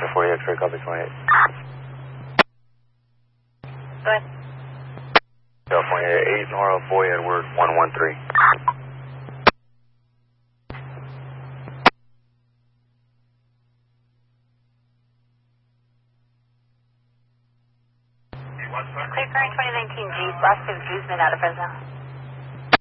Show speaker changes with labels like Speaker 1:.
Speaker 1: 40 X-ray, copy 28.
Speaker 2: Go ahead.
Speaker 1: California 8 Nora, Boy Edward 113.
Speaker 2: Clear current 2019 Jeep, Las Guzman out of Fresno.